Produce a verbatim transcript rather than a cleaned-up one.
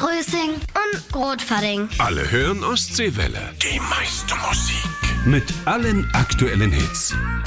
Größing und Rotfarding. Alle hören Ostseewelle. Die meiste Musik. Mit allen aktuellen Hits.